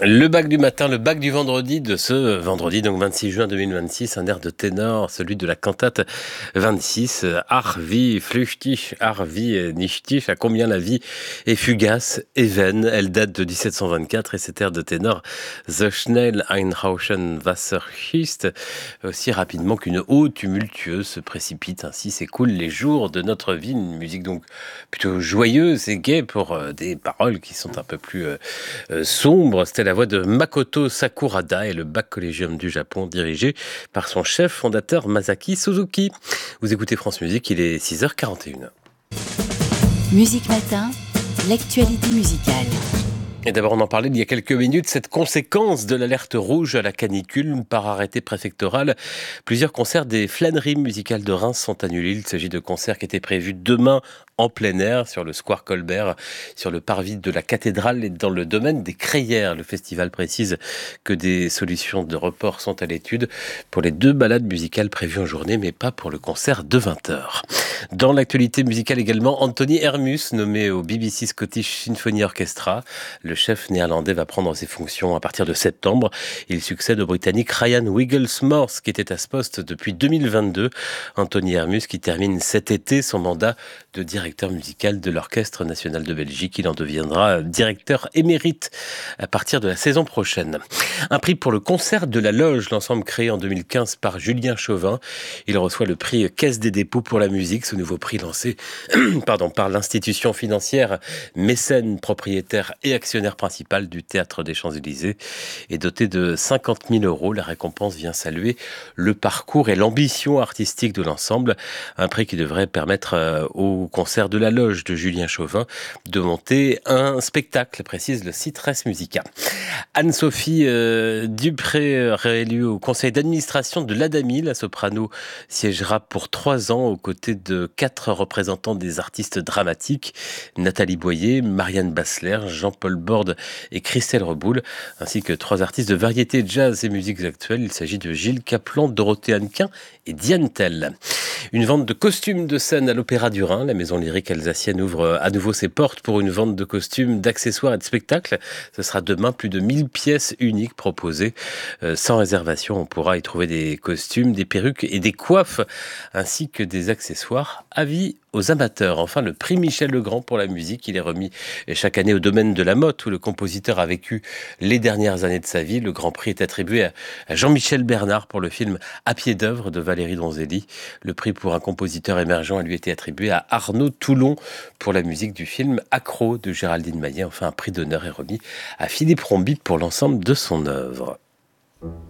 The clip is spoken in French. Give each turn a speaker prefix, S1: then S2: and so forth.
S1: Le bac du matin, le bac du vendredi de ce vendredi, donc 26 juin 2026, un air de ténor, celui de la cantate 26, Arvi flüchtig, Arvi nichtig, à combien la vie est fugace et vaine. Elle date de 1724 et cet air de ténor, So schnell ein Rauschen Wasser schießt, aussi rapidement qu'une eau tumultueuse se précipite, ainsi s'écoulent les jours de notre vie. Une musique donc plutôt joyeuse et gaie pour des paroles qui sont un peu plus sombres. C'était la voix de Makoto Sakurada et le Bac Collegium du Japon, dirigé par son chef fondateur Masaki Suzuki. Vous écoutez France Musique, il est 6h41.
S2: Musique Matin, l'actualité musicale.
S1: Et d'abord, on en parlait il y a quelques minutes, cette conséquence de l'alerte rouge à la canicule par arrêté préfectoral. Plusieurs concerts des flâneries musicales de Reims sont annulés. Il s'agit de concerts qui étaient prévus demain en plein air sur le square Colbert, sur le parvis de la cathédrale et dans le domaine des Crayères. Le festival précise que des solutions de report sont à l'étude pour les 2 balades musicales prévues en journée, mais pas pour le concert de 20h. Dans l'actualité musicale également, Anthony Hermus, nommé au BBC Scottish Symphony Orchestra. Le chef néerlandais va prendre ses fonctions à partir de septembre. Il succède au Britannique Ryan Wigglesworth, qui était à ce poste depuis 2022. Anthony Hermus qui termine cet été son mandat de directeur musical de l'Orchestre national de Belgique. Il en deviendra directeur émérite à partir de la saison prochaine. Un prix pour le concert de la Loge, l'ensemble créé en 2015 par Julien Chauvin. Il reçoit le prix Caisse des dépôts pour la musique, ce nouveau prix lancé par l'institution financière mécène, propriétaire et actionnaire principal du Théâtre des Champs-Élysées. Et doté de 50 000 €, la récompense vient saluer le parcours et l'ambition artistique de l'ensemble. Un prix qui devrait permettre au concert de la Loge de Julien Chauvin de monter un spectacle, précise le site Res Musica. Anne-Sophie Dupré, réélue au conseil d'administration de l'Adami. La soprano siégera pour 3 ans aux côtés de 4 représentants des artistes dramatiques, Nathalie Boyer, Marianne Bassler, Jean-Paul Borde et Christelle Reboul, ainsi que 3 artistes de variété, jazz et musiques actuelles. Il s'agit de Gilles Caplan, Dorothée Hannequin et Diane Tell. Une vente de costumes de scène à l'Opéra du Rhin. La maison lyrique alsacienne ouvre à nouveau ses portes pour une vente de costumes, d'accessoires et de spectacles. Ce sera demain plus de 1000 pièces uniques proposées. Sans réservation, on pourra y trouver des costumes, des perruques et des coiffes, ainsi que des accessoires à vie aux amateurs. Enfin, le prix Michel Legrand pour la musique, il est remis chaque année au domaine de la Motte, où le compositeur a vécu les dernières années de sa vie. Le grand prix est attribué à Jean-Michel Bernard pour le film À pied d'œuvre de Valérie Donzelli. Le prix pour un compositeur émergent a lui été attribué à Arnaud Toulon pour la musique du film Accro de Géraldine Maillet. Enfin, un prix d'honneur est remis à Philippe Rombi pour l'ensemble de son œuvre.